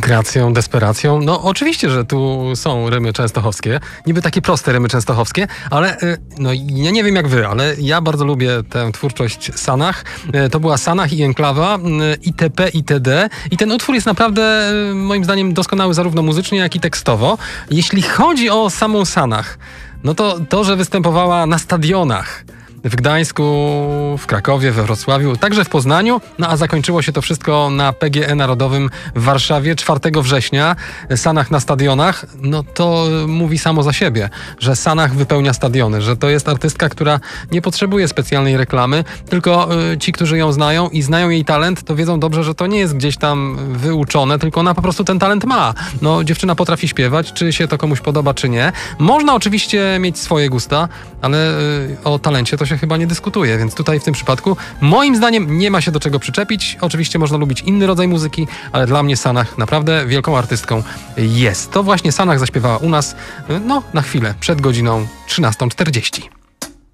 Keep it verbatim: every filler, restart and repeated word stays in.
Gracją, desperacją. No oczywiście, że tu są rymy częstochowskie. Niby takie proste rymy częstochowskie, ale y, no ja nie wiem jak wy, ale ja bardzo lubię tę twórczość Sanach. Y, to była Sanach i Enklawa, y, itp. itd. I ten utwór jest naprawdę y, moim zdaniem doskonały zarówno muzycznie, jak i tekstowo. Jeśli chodzi o samą Sanach, no to to, że występowała na stadionach w Gdańsku, w Krakowie, we Wrocławiu, także w Poznaniu, no a zakończyło się to wszystko na P G E Narodowym w Warszawie czwartego września, Sanach na stadionach, no to mówi samo za siebie, że Sanach wypełnia stadiony, że to jest artystka, która nie potrzebuje specjalnej reklamy, tylko y, ci, którzy ją znają i znają jej talent, to wiedzą dobrze, że to nie jest gdzieś tam wyuczone, tylko ona po prostu ten talent ma. No, dziewczyna potrafi śpiewać, czy się to komuś podoba, czy nie. Można oczywiście mieć swoje gusta, ale y, o talencie to się chyba nie dyskutuje, więc tutaj w tym przypadku moim zdaniem nie ma się do czego przyczepić. Oczywiście można lubić inny rodzaj muzyki, ale dla mnie Sanach naprawdę wielką artystką jest. To właśnie Sanach zaśpiewała u nas, no na chwilę, przed godziną trzynastą czterdzieści.